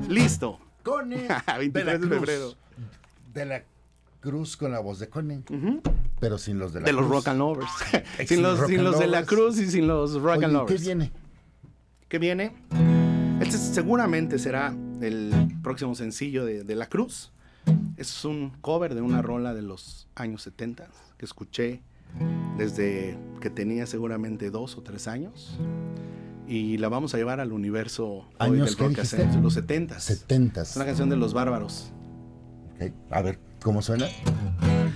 Listo. Cone 23 de febrero. De la Cruz con la voz de Cone. Pero sin los de la De Cruz. los Rock and Lovers. Sin sin Rock and los de la Lovers. Cruz y sin los Rock Oye, and Lovers. ¿qué viene? ¿Qué viene? Este seguramente será el próximo sencillo de La Cruz. Es un cover de una rola de los años 70 que escuché desde que tenía seguramente 2 o 3 años. Y la vamos a llevar al universo hoy ¿Años del qué rock dijiste? casero, los 70s. 70s. Es una canción de Los Bárbaros. Ok, a ver, ¿cómo suena?